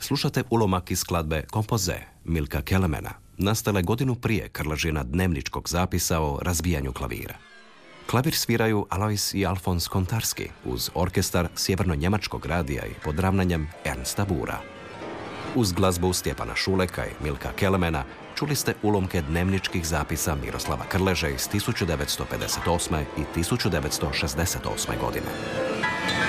Slušate ulomak iz skladbe Kompoze Milka Kelemena, nastale godinu prije Krležina dnevničkog zapisa o razbijanju klavira. Klavir sviraju Alois i Alfons Kontarski uz orkestar Sjeverno-njemačkog radija i pod ravnanjem Ernsta Bura. Uz glazbu Stjepana Šuleka i Milka Kelemena čuli ste ulomke dnevničkih zapisa Miroslava Krleže iz 1958. i 1968. godine.